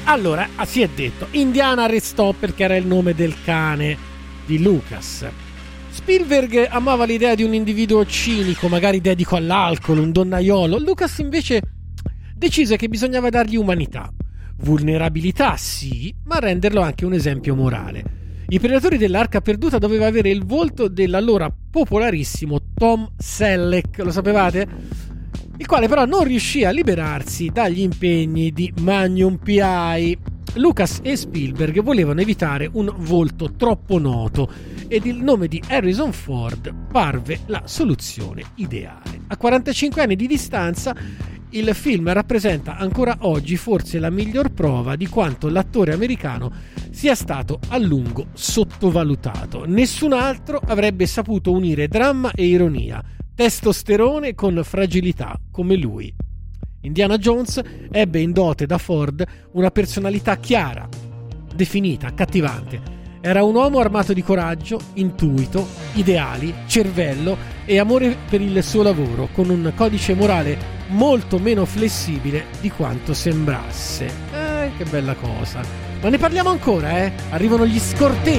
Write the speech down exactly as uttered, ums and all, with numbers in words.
Allora, si è detto, Indiana restò perché era il nome del cane di Lucas. Spielberg amava l'idea di un individuo cinico, magari dedico all'alcol, un donnaiolo. Lucas invece decise che bisognava dargli umanità. Vulnerabilità sì, ma renderlo anche un esempio morale. I predatori dell'Arca Perduta doveva avere il volto dell'allora popolarissimo Tom Selleck, lo sapevate? Il quale però non riuscì a liberarsi dagli impegni di Magnum P I. Lucas e Spielberg volevano evitare un volto troppo noto ed il nome di Harrison Ford parve la soluzione ideale. A quarantacinque anni di distanza, il film rappresenta ancora oggi forse la miglior prova di quanto l'attore americano sia stato a lungo sottovalutato. Nessun altro avrebbe saputo unire dramma e ironia, testosterone con fragilità come lui. Indiana Jones ebbe in dote da Ford una personalità chiara, definita, accattivante. Era un uomo armato di coraggio, intuito, ideali, cervello e amore per il suo lavoro, con un codice morale molto meno flessibile di quanto sembrasse. Eh, che bella cosa. Ma ne parliamo ancora, eh? Arrivano gli scortesi.